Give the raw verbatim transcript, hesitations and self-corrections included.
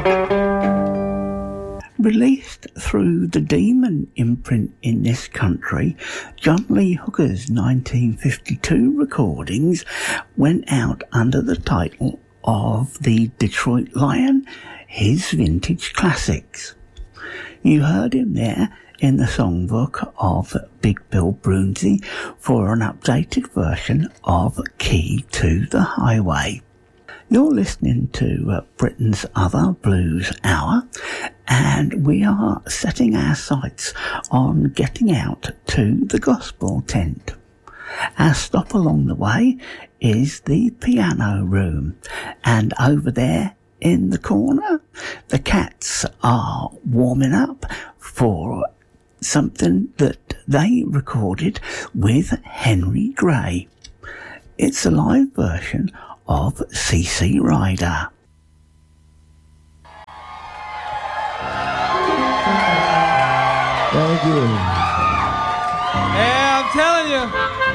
Released through the Demon imprint in this country, John Lee Hooker's nineteen fifty-two recordings went out under the title of the Detroit Lion, His Vintage Classics. You heard him there in the songbook of Big Bill Broonzy for an updated version of Key to the Highway. You're listening to uh, Britain's Other Blues Hour, and we are setting our sights on getting out to the gospel tent. Our stop along the way is the piano room, and over there in the corner, the cats are warming up for something that they recorded with Henry Gray. It's a live version of C C Rider. Thank you. Yeah, I'm telling you.